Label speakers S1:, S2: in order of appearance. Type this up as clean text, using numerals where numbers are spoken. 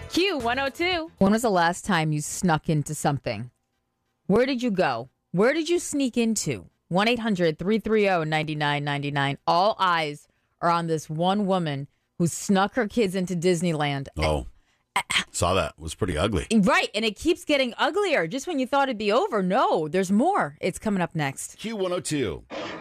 S1: Q102. When was the last time you snuck into something? Where did you go? Where did you sneak into? 1-800-330-9999. All eyes are on this one woman who snuck her kids into Disneyland.
S2: Oh, saw that. It was pretty ugly.
S1: Right, and it keeps getting uglier. Just when you thought it'd be over, no, there's more. It's coming up next.
S2: Q102.